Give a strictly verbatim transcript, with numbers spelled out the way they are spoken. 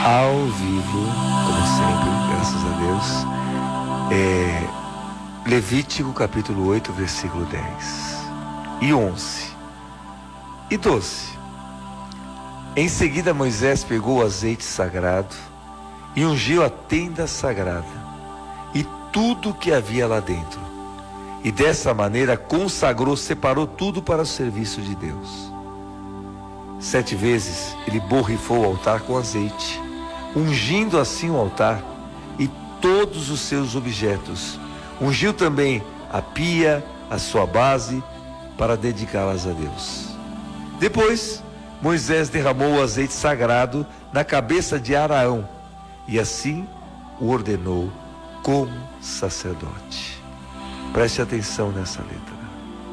ao vivo, como sempre, graças a Deus, é Levítico capítulo oito, versículo dez e onze e doze. Em seguida Moisés pegou o azeite sagrado e ungiu a tenda sagrada e tudo o que havia lá dentro. E dessa maneira consagrou, separou tudo para o serviço de Deus. Sete vezes ele borrifou o altar com azeite, ungindo assim o altar e todos os seus objetos. Ungiu também a pia, a sua base, para dedicá-las a Deus. Depois, Moisés derramou o azeite sagrado na cabeça de Araão e assim o ordenou como sacerdote. Preste atenção nessa letra.